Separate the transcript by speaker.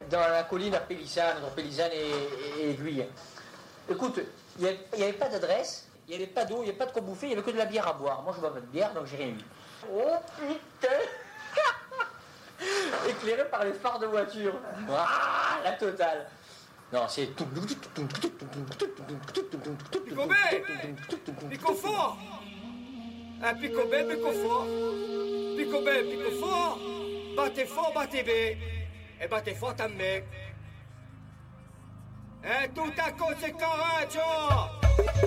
Speaker 1: dans la colline à Pélissane, entre Pélissane et Aiguille. Écoute, il n'y avait pas d'adresse, il n'y avait pas d'eau, il n'y avait pas de quoi bouffer, il n'y avait que de la bière à boire. Moi, je bois pas de bière, donc j'ai rien eu. Oh putain. Éclairé par les phares de voiture. Ah, la totale. Non, c'est...
Speaker 2: Pico fort. Un pico bel, pico fort. Pico bel, pico fort. Battez fort, battez bé. Et battez fort ta mec. Et tout à cause c'est courage.